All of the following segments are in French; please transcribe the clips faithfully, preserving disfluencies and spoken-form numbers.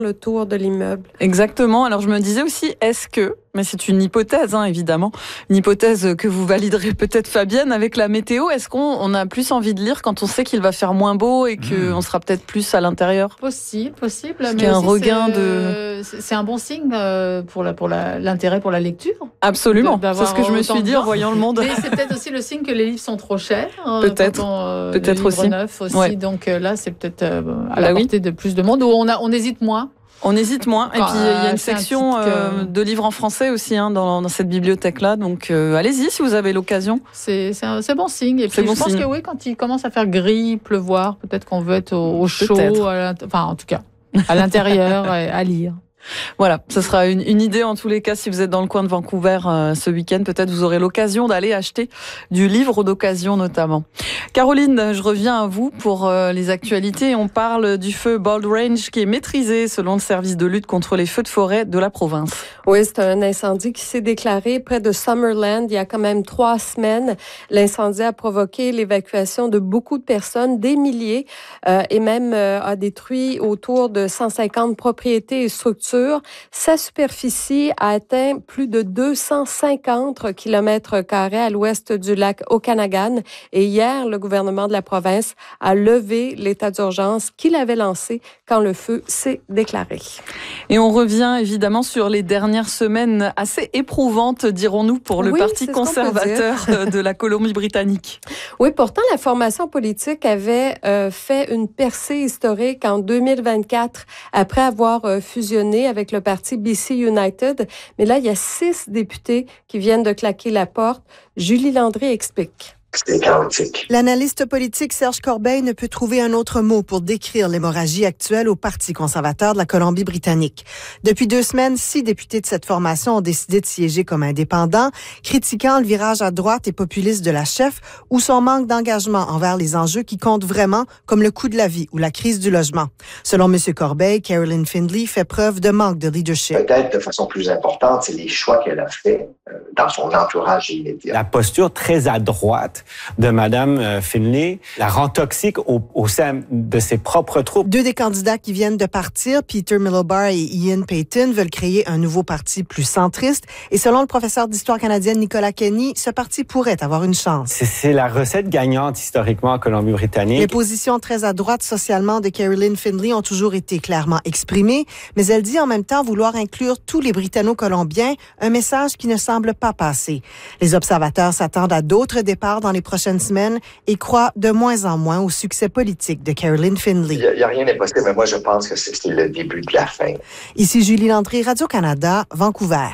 le tour de l'immeuble. Exactement. Alors je me disais aussi, est-ce que, mais c'est une hypothèse hein, évidemment, une hypothèse que vous validerez peut-être Fabienne avec la météo, est-ce qu'on on a plus envie de lire quand on sait qu'il va faire moins beau et qu'on mmh. sera peut-être plus à l'intérieur? Possible, possible. Parce mais qu'il y a un aussi, regain c'est, de... C'est un bon signe pour, la, pour la, l'intérêt pour la lecture. Absolument, de, c'est ce que je me suis dit en voyant le monde. Mais c'est peut-être aussi le signe que les livres sont trop chers. Peut-être, on, euh, peut-être aussi. Neuf aussi. Ouais. Donc euh, là, c'est peut-être euh, à bah la oui. portée de plus de monde, où on, a, on hésite moins. On hésite moins. Quand, et puis, il y a une section un euh, de livres en français aussi hein, dans, dans cette bibliothèque-là. Donc, euh, allez-y si vous avez l'occasion. C'est, c'est, un, c'est bon signe. Et puis, c'est bon je pense signe. que oui, quand il commence à faire gris, pleuvoir, peut-être qu'on veut être au, au chaud. À enfin, en tout cas, à l'intérieur, à lire. Voilà, ce sera une, une idée en tous les cas. Si vous êtes dans le coin de Vancouver euh, ce week-end, peut-être vous aurez l'occasion d'aller acheter du livre d'occasion notamment. Caroline, je reviens à vous pour euh, les actualités. On parle du feu Bold Range qui est maîtrisé selon le service de lutte contre les feux de forêt de la province. Oui, c'est un incendie qui s'est déclaré près de Summerland il y a quand même trois semaines. L'incendie a provoqué l'évacuation de beaucoup de personnes, des milliers, euh, et même euh, a détruit autour de cent cinquante propriétés et structures. Sa superficie a atteint plus de deux cent cinquante kilomètres carrés à l'ouest du lac Okanagan. Et hier, le gouvernement de la province a levé l'état d'urgence qu'il avait lancé quand le feu s'est déclaré. Et on revient évidemment sur les dernières semaines assez éprouvantes, dirons-nous, pour le oui, Parti conservateur de la Colombie-Britannique. Oui, pourtant, la formation politique avait euh, fait une percée historique en deux mille vingt-quatre après avoir euh, fusionné avec le parti B C United. Mais là, il y a six députés qui viennent de claquer la porte. Julie Landry explique. C'est chaotique. L'analyste politique Serge Corbeil ne peut trouver un autre mot pour décrire l'hémorragie actuelle au Parti conservateur de la Colombie-Britannique. Depuis deux semaines, six députés de cette formation ont décidé de siéger comme indépendants, critiquant le virage à droite et populiste de la chef ou son manque d'engagement envers les enjeux qui comptent vraiment, comme le coût de la vie ou la crise du logement. Selon M. Corbeil, Caroline Findlay fait preuve de manque de leadership. Peut-être de façon plus importante, c'est les choix qu'elle a faits euh, dans son entourage immédiat. La posture très à droite de Mme Findlay la rend toxique au, au sein de ses propres troupes. Deux des candidats qui viennent de partir, Peter Milobar et Ian Payton, veulent créer un nouveau parti plus centriste. Et selon le professeur d'histoire canadienne Nicolas Kenny, ce parti pourrait avoir une chance. C'est, c'est la recette gagnante historiquement en Colombie-Britannique. Les positions très à droite socialement de Caroline Findlay ont toujours été clairement exprimées, mais elle dit en même temps vouloir inclure tous les Britanno-Colombiens, un message qui ne semble pas passer. Les observateurs s'attendent à d'autres départs dans les prochaines semaines et croient de moins en moins au succès politique de Caroline Findlay. Il n'y a, a rien d'impossible, mais moi, je pense que c'est, c'est le début de la fin. Ici Julie Landry, Radio-Canada, Vancouver.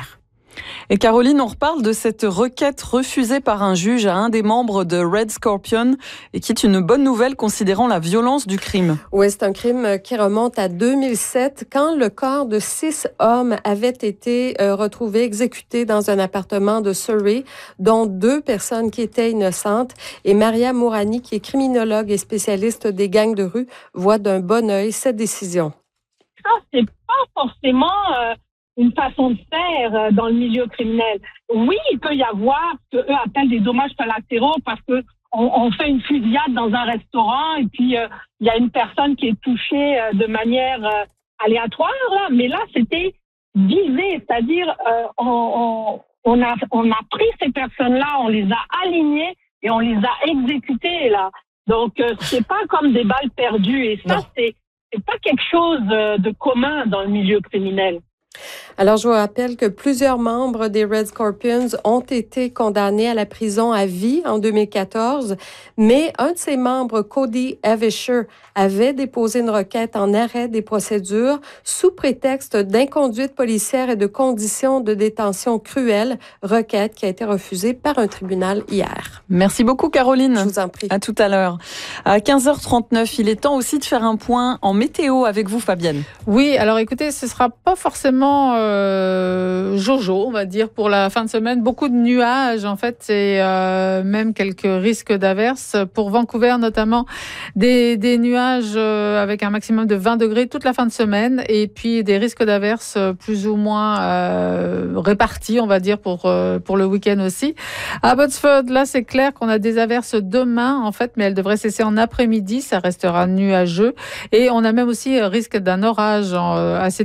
Et Caroline, on reparle de cette requête refusée par un juge à un des membres de Red Scorpion et qui est une bonne nouvelle considérant la violence du crime. Oui, c'est un crime qui remonte à deux mille sept quand le corps de six hommes avait été euh, retrouvé exécuté dans un appartement de Surrey, dont deux personnes qui étaient innocentes. Et Maria Mourani, qui est criminologue et spécialiste des gangs de rue, voit d'un bon œil cette décision. Ça, c'est pas forcément... Euh... une façon de faire dans le milieu criminel. Oui, il peut y avoir ce qu'eux appellent des dommages collatéraux parce que on, on fait une fusillade dans un restaurant et puis euh, il y a une personne qui est touchée euh, de manière euh, aléatoire, là. Mais là, c'était visé, c'est-à-dire euh, on, on, on, a, on a pris ces personnes-là, on les a alignées et on les a exécutées, là. Donc, euh, c'est pas comme des balles perdues et ça, c'est, c'est pas quelque chose de commun dans le milieu criminel. Alors, je vous rappelle que plusieurs membres des Red Scorpions ont été condamnés à la prison à vie en deux mille quatorze, mais un de ses membres, Cody Avisher, avait déposé une requête en arrêt des procédures sous prétexte d'inconduite policière et de conditions de détention cruelles, requête qui a été refusée par un tribunal hier. Merci beaucoup, Caroline. Je vous en prie. À tout à l'heure. À quinze heures trente-neuf, il est temps aussi de faire un point en météo avec vous, Fabienne. Oui, alors écoutez, ce sera pas forcément Euh, Jojo, on va dire, pour la fin de semaine. Beaucoup de nuages, en fait, et euh, même quelques risques d'averses. Pour Vancouver, notamment, des, des nuages euh, avec un maximum de vingt degrés toute la fin de semaine, et puis des risques d'averses plus ou moins euh, répartis, on va dire, pour, euh, pour le week-end aussi. À Abbotsford, là, c'est clair qu'on a des averses demain, en fait, mais elles devraient cesser en après-midi. Ça restera nuageux. Et on a même aussi risque d'un orage euh, assez